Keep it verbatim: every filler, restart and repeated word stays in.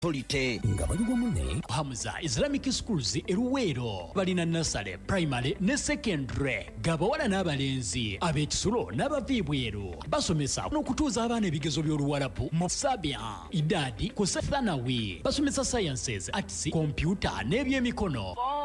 Polite nga baliwo mune Hamza Islamic Schools eruwero balina nursery primary ne secondary gabawala n'abalenzi ab'ekisulo n'abaviibweru basomesa n'okutuuza abaana ebigezo by'oluwalabu mu Sabia idadi ku Thanawi basomesa sciences arts computer n'ebyemikono